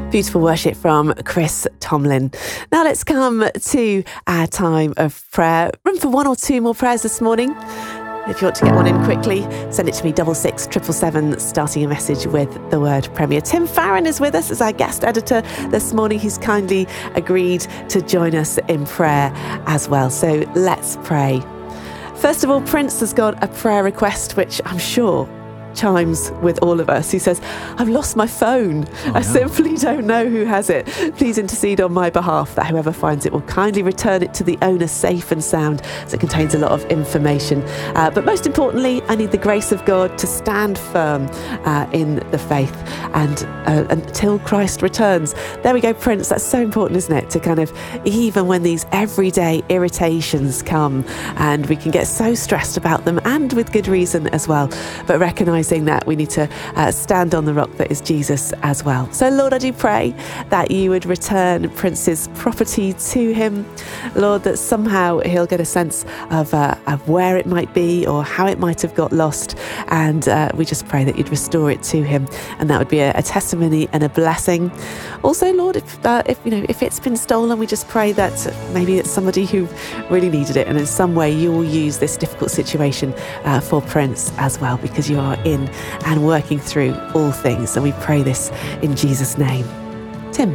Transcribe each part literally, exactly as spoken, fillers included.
Beautiful worship from Chris Tomlin. Now let's come to our time of prayer. Room for one or two more prayers this morning. If you want to get one in quickly, send it to me, double six triple seven, starting a message with the word Premier. Tim Farron is with us as our guest editor this morning. He's kindly agreed to join us in prayer as well. So let's pray. First of all, Prince has got a prayer request, which I'm sure chimes with all of us. He says, I've lost my phone. Oh, I no. simply don't know who has it. Please intercede on my behalf that whoever finds it will kindly return it to the owner safe and sound, as it contains a lot of information. Uh, but most importantly, I need the grace of God to stand firm uh, in the faith and uh, until Christ returns. There we go, Prince. That's so important, isn't it? To kind of, even when these everyday irritations come and we can get so stressed about them, and with good reason as well, but recognise that we need to uh, stand on the rock that is Jesus as well. So Lord, I do pray that you would return Prince's property to him. Lord, that somehow he'll get a sense of, uh, of where it might be or how it might have got lost. And uh, we just pray that you'd restore it to him. And that would be a, a testimony and a blessing. Also, Lord, if, uh, if, you know, if it's been stolen, we just pray that maybe it's somebody who really needed it. And in some way you will use this difficult situation uh, for Prince as well, because you are in and working through all things. And we pray this in Jesus' name. Tim.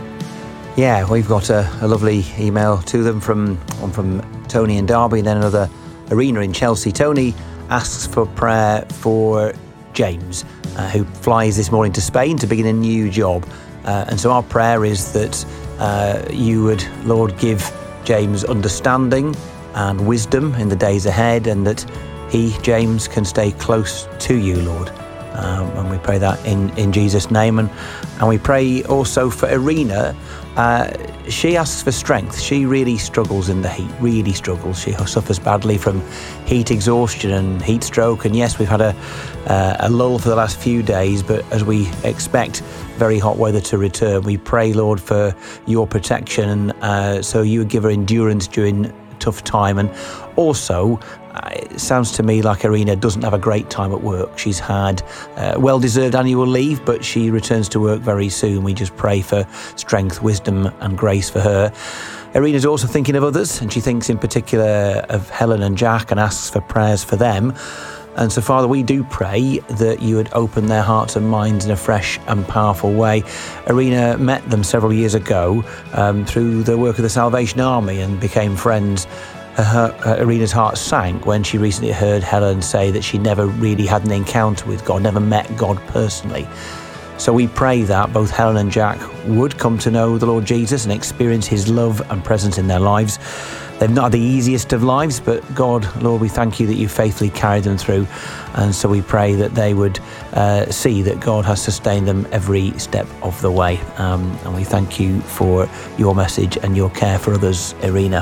Yeah, we've got a, a lovely email to them from one from Tony in Derby, and then another Arena in Chelsea. Tony asks for prayer for James, uh, who flies this morning to Spain to begin a new job. Uh, and so our prayer is that uh, you would, Lord, give James understanding and wisdom in the days ahead, and that he, James, can stay close to you, Lord. Um, and we pray that in, in Jesus' name. And, and we pray also for Irina. Uh, she asks for strength. She really struggles in the heat, really struggles. She suffers badly from heat exhaustion and heat stroke. And yes, we've had a, uh, a lull for the last few days, but as we expect very hot weather to return, we pray, Lord, for your protection, uh, so you would give her endurance during a tough time. And also, it sounds to me like Irina doesn't have a great time at work. She's had uh, well-deserved annual leave, but she returns to work very soon. We just pray for strength, wisdom and grace for her. Irina's also thinking of others, and she thinks in particular of Helen and Jack and asks for prayers for them. And so, Father, we do pray that you would open their hearts and minds in a fresh and powerful way. Irina met them several years ago um, through the work of the Salvation Army and became friends. Her, her, Irina's heart sank when she recently heard Helen say that she never really had an encounter with God, never met God personally. So we pray that both Helen and Jack would come to know the Lord Jesus and experience his love and presence in their lives. They've not had the easiest of lives, but God, Lord, we thank you that you faithfully carried them through. And so we pray that they would uh, see that God has sustained them every step of the way. Um, and we thank you for your message and your care for others, Irina.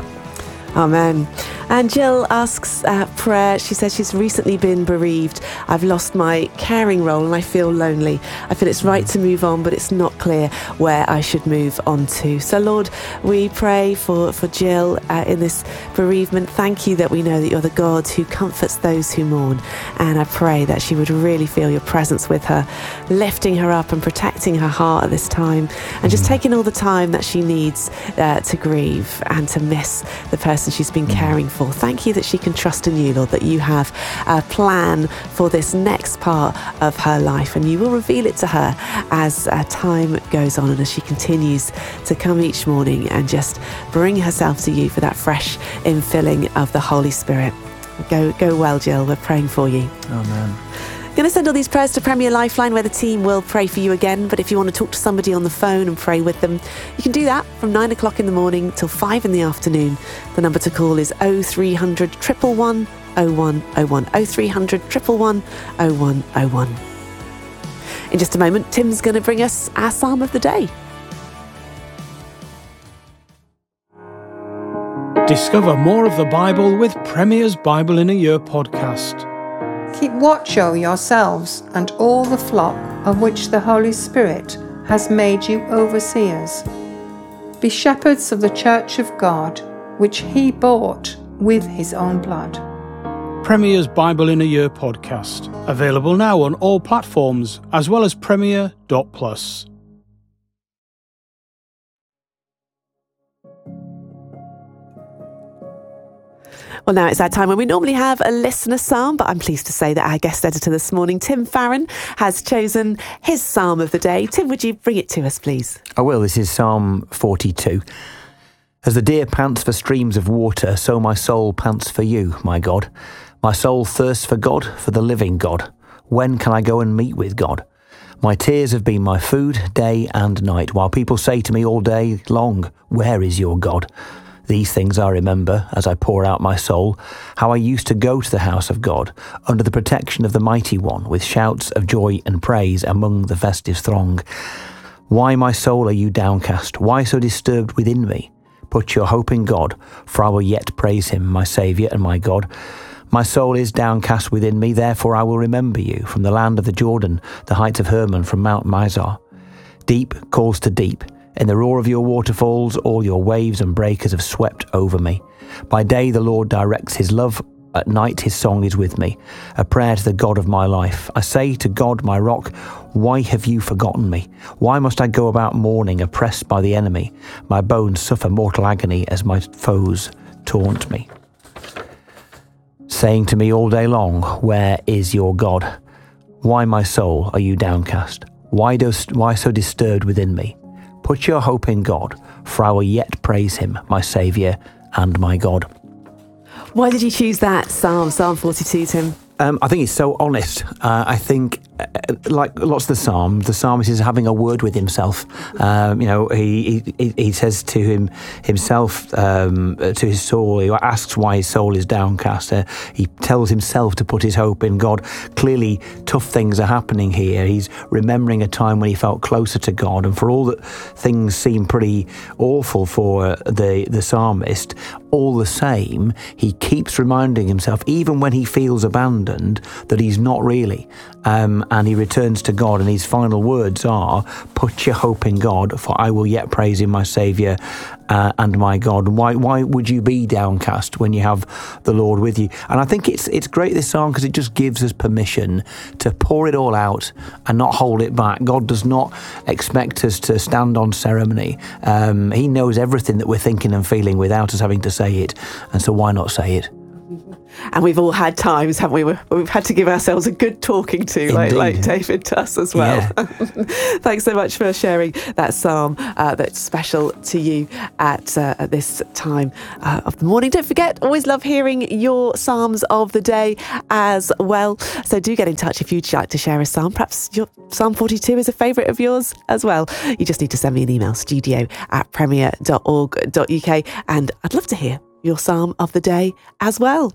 Amen. And Jill asks uh, prayer. She says she's recently been bereaved. I've lost my caring role and I feel lonely. I feel it's right to move on, but it's not clear where I should move on to. So Lord, we pray for, for Jill uh, in this bereavement. Thank you that we know that you're the God who comforts those who mourn. And I pray that she would really feel your presence with her, lifting her up and protecting her heart at this time, and just taking all the time that she needs uh, to grieve and to miss the person she's been caring for. Thank you that she can trust in you, Lord, that you have a plan for this next part of her life, and you will reveal it to her as uh, time goes on and as she continues to come each morning and just bring herself to you for that fresh infilling of the Holy Spirit. Go, go well, Jill. We're praying for you. Amen. I'm going to send all these prayers to Premier Lifeline, where the team will pray for you again. But if you want to talk to somebody on the phone and pray with them, you can do that from nine o'clock in the morning till five in the afternoon. The number to call is oh three hundred, one one one, oh one oh one, oh three hundred, one one one, oh one oh one. In just a moment, Tim's going to bring us our Psalm of the day. Discover more of the Bible with Premier's Bible in a Year podcast. Keep watch over yourselves and all the flock of which the Holy Spirit has made you overseers. Be shepherds of the church of God, which he bought with his own blood. Premier's Bible in a Year podcast. Available now on all platforms, as well as premier dot plus. Well, now it's our time when we normally have a listener psalm, but I'm pleased to say that our guest editor this morning, Tim Farron, has chosen his psalm of the day. Tim, would you bring it to us, please? I will. This is Psalm forty-two. As the deer pants for streams of water, so my soul pants for you, my God. My soul thirsts for God, for the living God. When can I go and meet with God? My tears have been my food day and night, while people say to me all day long, where is your God? These things I remember as I pour out my soul, how I used to go to the house of God, under the protection of the Mighty One, with shouts of joy and praise among the festive throng. Why, my soul, are you downcast? Why so disturbed within me? Put your hope in God, for I will yet praise him, my Saviour and my God. My soul is downcast within me, therefore I will remember you, from the land of the Jordan, the heights of Hermon, from Mount Mizar. Deep calls to deep. In the roar of your waterfalls, all your waves and breakers have swept over me. By day the Lord directs his love, at night his song is with me, a prayer to the God of my life. I say to God, my rock, why have you forgotten me? Why must I go about mourning, oppressed by the enemy? My bones suffer mortal agony as my foes taunt me. Saying to me all day long, where is your God? Why, my soul, are you downcast? Why, does, why so disturbed within me? Put your hope in God, for I will yet praise him, my Saviour and my God. Why did you choose that psalm, Psalm forty-two, Tim? Um, I think it's so honest. Uh, I think, uh, like lots of the psalm, the psalmist is having a word with himself. Um, you know, he, he he says to him himself, um, to his soul, he asks why his soul is downcast. Uh, he tells himself to put his hope in God. Clearly, tough things are happening here. He's remembering a time when he felt closer to God, and for all that things seem pretty awful for the the psalmist, all the same, he keeps reminding himself, even when he feels abandoned, that he's not really. Um, and he returns to God, and his final words are, put your hope in God, for I will yet praise him, my Saviour uh, and my God. Why why would you be downcast when you have the Lord with you? And I think it's it's great, this song, because it just gives us permission to pour it all out and not hold it back. God does not expect us to stand on ceremony. Um, he knows everything that we're thinking and feeling without us having to say it. And so why not say it? And we've all had times, haven't we, where we've had to give ourselves a good talking to, like, like David does as well. Yeah. Thanks so much for sharing that psalm uh, that's special to you at, uh, at this time uh, of the morning. Don't forget, always love hearing your psalms of the day as well. So do get in touch if you'd like to share a psalm. Perhaps your Psalm forty-two is a favourite of yours as well. You just need to send me an email, studio at premier dot org dot uk, and I'd love to hear your psalm of the day as well.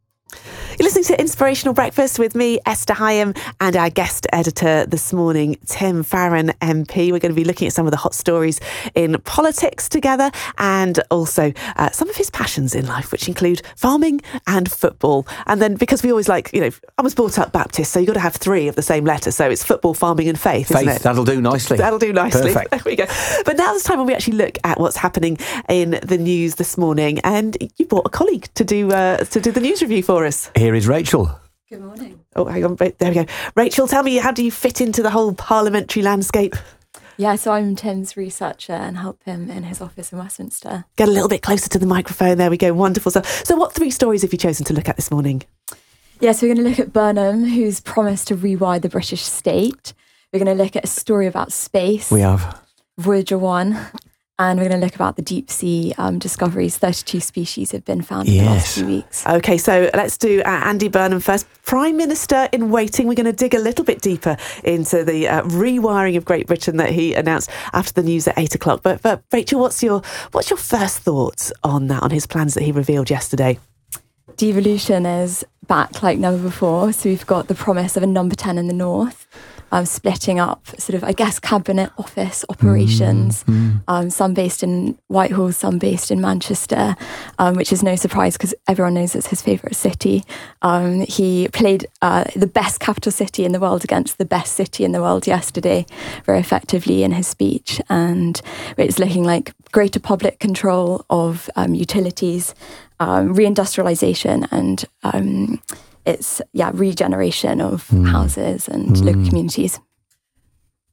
You're listening to Inspirational Breakfast with me, Esther Hyam, and our guest editor this morning, Tim Farron, M P. We're going to be looking at some of the hot stories in politics together, and also uh, some of his passions in life, which include farming and football. And then, because we always like, you know, I was brought up Baptist, so you've got to have three of the same letter. So it's football, farming and faith, faith, isn't it? That'll do nicely. That'll do nicely. Perfect. There we go. But now it's time when we actually look at what's happening in the news this morning. And you brought a colleague to do uh, to do the news review for us. Here is Rachel. Good morning. Oh, hang on. There we go. Rachel, tell me, how do you fit into the whole parliamentary landscape? Yeah, so I'm Tim's researcher and help him in his office in Westminster. Get a little bit closer to the microphone. There we go. Wonderful stuff. So what three stories have you chosen to look at this morning? Yeah, so we're going to look at Burnham, who's promised to rewire the British state. We're going to look at a story about space. We have. Voyager one. And we're going to look about the deep sea um, discoveries. thirty-two species have been found in yes. the last few weeks. OK, so let's do uh, Andy Burnham first. Prime Minister in waiting. We're going to dig a little bit deeper into the uh, rewiring of Great Britain that he announced after the news at eight o'clock. But, but Rachel, what's your what's your first thoughts on that, on his plans that he revealed yesterday? Devolution is back like never before. So we've got the promise of a number ten in the north. Um, splitting up sort of, I guess, cabinet office operations, mm-hmm. um, some based in Whitehall, some based in Manchester, um, which is no surprise because everyone knows it's his favourite city. Um, he played uh, the best capital city in the world against the best city in the world yesterday very effectively in his speech, and it's looking like greater public control of um, utilities, um, reindustrialisation and um it's, yeah, regeneration of mm. houses and mm. local communities.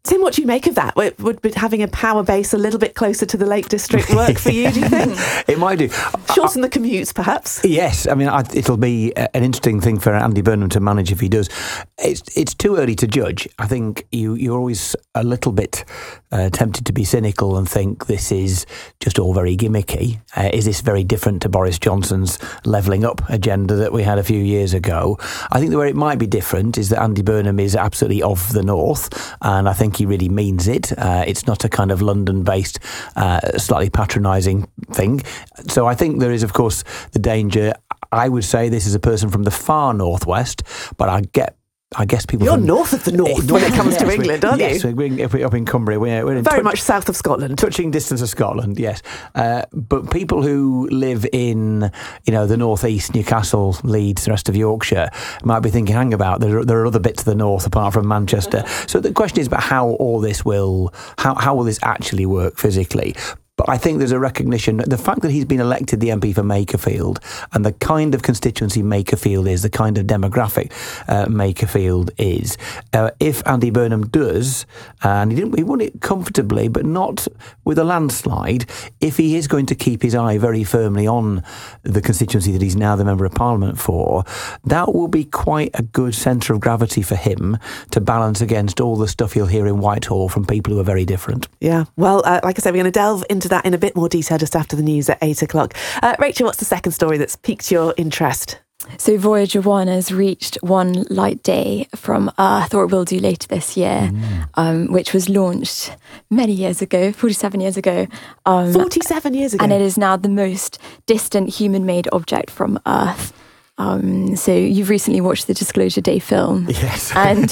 Tim, what do you make of that? Would, would having a power base a little bit closer to the Lake District work for you, do you think? It might do. Shorten the commutes, perhaps? Yes. I mean, I, it'll be an interesting thing for Andy Burnham to manage if he does. It's it's too early to judge. I think you, you're always a little bit uh, tempted to be cynical and think this is just all very gimmicky. Uh, is this very different to Boris Johnson's levelling up agenda that we had a few years ago? I think where it might be different is that Andy Burnham is absolutely of the north, and I think he really means it. Uh, it's not a kind of London-based, uh, slightly patronising thing. So I think there is, of course, the danger. I would say this is a person from the far northwest, but I get. I guess people. You're from, north of the north when it comes yes, to England, aren't yes, you? Yes, we're up in Cumbria. We're, we're in very touch, much south of Scotland, touching distance of Scotland. Yes, uh, but people who live in, you know, the northeast, Newcastle, Leeds, the rest of Yorkshire, might be thinking, "Hang about, there, there are other bits of the north apart from Manchester." So the question is about how all this will, how how will this actually work physically? But I think there's a recognition, the fact that he's been elected the M P for Makerfield and the kind of constituency Makerfield is, the kind of demographic uh, Makerfield is. Uh, if Andy Burnham does, and he didn't, he won it comfortably, but not with a landslide, if he is going to keep his eye very firmly on the constituency that he's now the Member of Parliament for, that will be quite a good centre of gravity for him to balance against all the stuff he'll hear in Whitehall from people who are very different. Yeah, well, uh, like I said, we're going to delve into that in a bit more detail just after the news at eight o'clock. Uh, Rachel, what's the second story that's piqued your interest? So Voyager one has reached one light day from Earth, or it will do later this year, mm. um, which was launched many years ago, forty-seven years ago. Um, forty-seven years ago? And it is now the most distant human-made object from Earth. Um, so you've recently watched the Disclosure Day film. Yes. And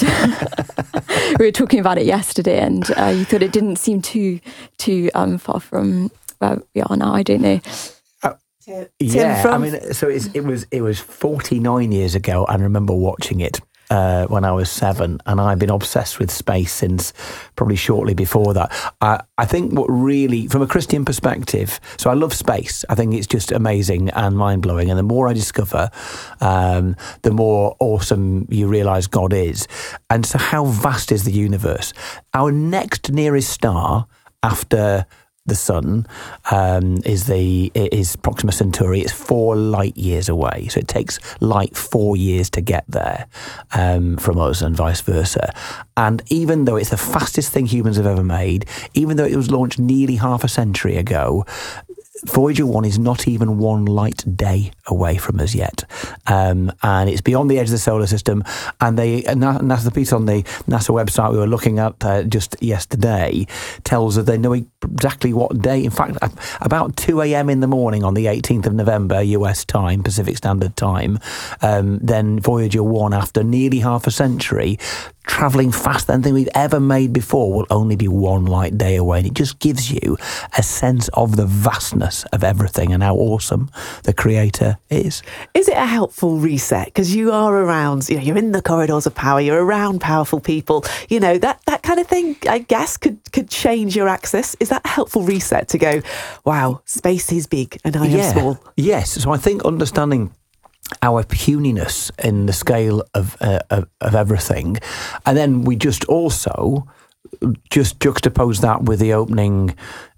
we were talking about it yesterday, and uh, you thought it didn't seem too too um, far from where we are now. I don't know. Uh, yeah, from- I mean, so it's, it was it was forty-nine years ago. I remember watching it uh, when I was seven, and I've been obsessed with space since probably shortly before that. Uh, I think what really, from a Christian perspective, so I love space. I think it's just amazing and mind-blowing. And the more I discover, um, the more awesome you realise God is. And so how vast is the universe? Our next nearest star after the sun um, is the is Proxima Centauri. It's four light years away, so it takes light four years to get there um, from us, and vice versa. And even though it's the fastest thing humans have ever made, even though it was launched nearly half a century ago, Voyager one is not even one light day away from us yet. Um, and it's beyond the edge of the solar system. And they, NASA, the piece on the NASA website we were looking at uh, just yesterday tells us they know exactly what day. In fact, about two a.m. in the morning on the eighteenth of November, U S time, Pacific Standard Time, um, then Voyager one, after nearly half a century, travelling faster than anything we've ever made before, will only be one light day away. And it just gives you a sense of the vastness of everything and how awesome the Creator is. Is it a helpful reset? Because you are around, you know, you're in the corridors of power, you're around powerful people, you know, that, that kind of thing, I guess, could, could change your axis. Is that a helpful reset to go, wow, space is big and I am yeah. small? Yes. So I think understanding our puniness in the scale of, uh, of of everything, and then we just also just juxtapose that with the opening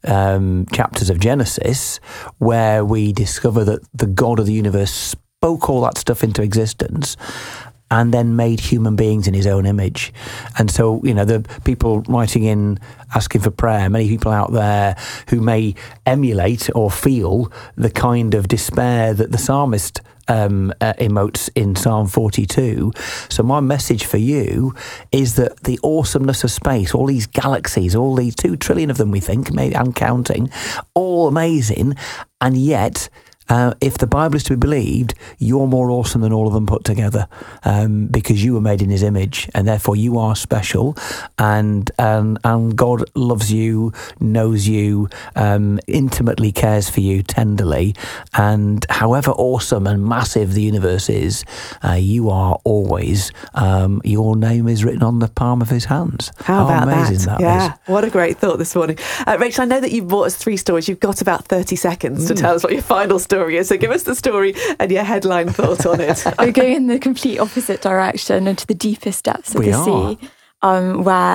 um, chapters of Genesis, where we discover that the God of the universe spoke all that stuff into existence and then made human beings in his own image. And so, you know, the people writing in asking for prayer, many people out there who may emulate or feel the kind of despair that the psalmist um, uh, emotes in Psalm forty-two. So my message for you is that the awesomeness of space, all these galaxies, all these two trillion of them we think, maybe and counting, all amazing, and yet Uh, if the Bible is to be believed, you're more awesome than all of them put together, um, because you were made in his image, and therefore you are special, and and, and God loves you, knows you, um, intimately cares for you tenderly, and however awesome and massive the universe is, uh, you are always, um, your name is written on the palm of his hands. How about amazing that? that yeah, is. What a great thought this morning. Uh, Rachel, I know that you've brought us three stories. You've got about thirty seconds to Mm. tell us what your final story is. So give us the story and your headline thought on it. We're going in the complete opposite direction into the deepest depths of We the are. sea, um, where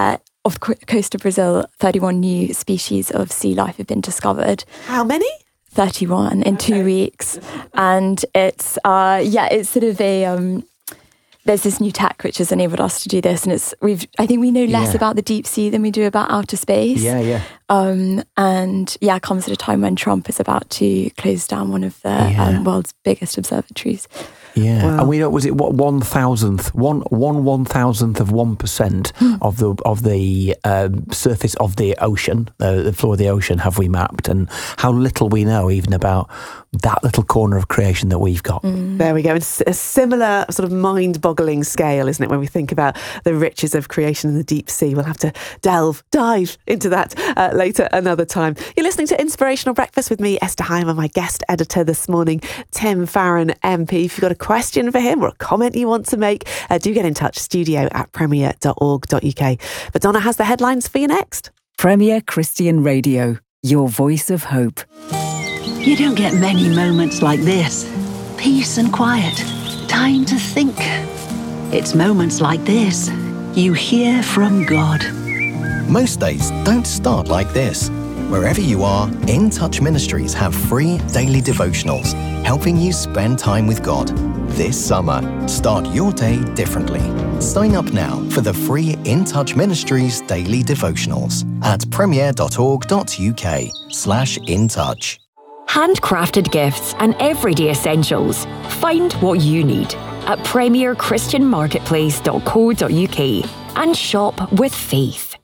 off the coast of Brazil, thirty-one new species of sea life have been discovered. How many? thirty-one in okay. two weeks. And it's, uh, yeah, it's sort of a... Um, there's this new tech which has enabled us to do this, and it's we've I think we know less yeah. about the deep sea than we do about outer space. Yeah, yeah. Um, and yeah, it comes at a time when Trump is about to close down one of the yeah. um, world's biggest observatories. Yeah, wow. And we know, was it what one thousandth, one one one thousandth of one percent of the of the um, surface of the ocean, uh, the floor of the ocean, have we mapped, and how little we know even about that little corner of creation that we've got. Mm. There we go. It's a similar sort of mind-boggling scale, isn't it, when we think about the riches of creation in the deep sea. We'll have to delve, dive into that uh, later another time. You're listening to Inspirational Breakfast with me, Esther Heimer, my guest editor this morning, Tim Farron M P. If you've got a question for him or a comment you want to make, uh, do get in touch, studio at premier dot org dot uk. But Donna has the headlines for you next. Premier Christian Radio, your voice of hope. You don't get many moments like this. Peace and quiet. Time to think. It's moments like this you hear from God. Most days don't start like this. Wherever you are, In Touch Ministries have free daily devotionals, helping you spend time with God. This summer, start your day differently. Sign up now for the free In Touch Ministries daily devotionals at premier dot org dot uk slash in touch. Handcrafted gifts and everyday essentials. Find what you need at premier christian marketplace dot co dot uk and shop with faith.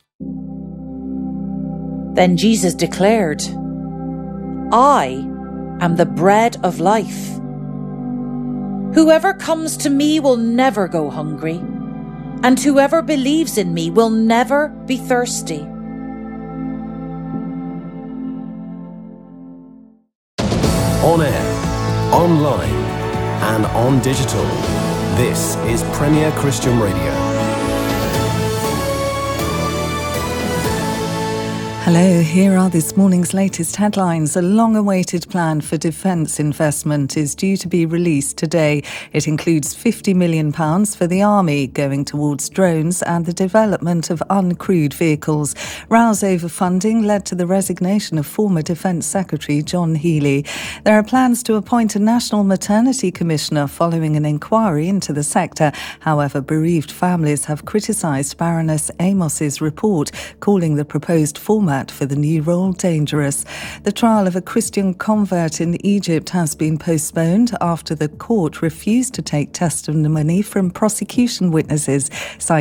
Then Jesus declared, I am the bread of life. Whoever comes to me will never go hungry, and whoever believes in me will never be thirsty. On air, online, and on digital. This is Premier Christian Radio. Hello, here are this morning's latest headlines. A long-awaited plan for defence investment is due to be released today. It includes fifty million pounds for the Army, going towards drones and the development of uncrewed vehicles. Rows over funding led to the resignation of former Defence Secretary John Healey. There are plans to appoint a National Maternity Commissioner following an inquiry into the sector. However, bereaved families have criticised Baroness Amos's report, calling the proposed format for the new role dangerous. The trial of a Christian convert in Egypt has been postponed after the court refused to take testimony from prosecution witnesses, citing